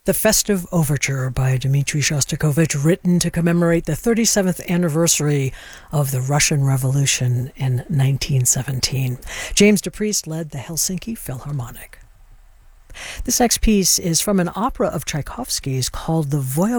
The Festive Overture by Dmitri Shostakovich, written to commemorate the 37th anniversary of the Russian Revolution in 1917. James DePriest led the Helsinki Philharmonic. This next piece is from an opera of Tchaikovsky's called The Voyage